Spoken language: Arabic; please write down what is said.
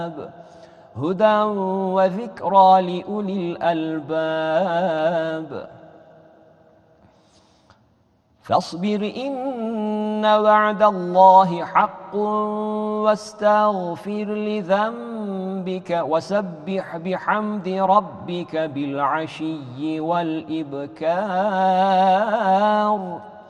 هدى وذكرى لأولي الألباب فاصبر إن وعد الله حق واستغفر لذنبك وسبح بحمد ربك بالعشي والإبكار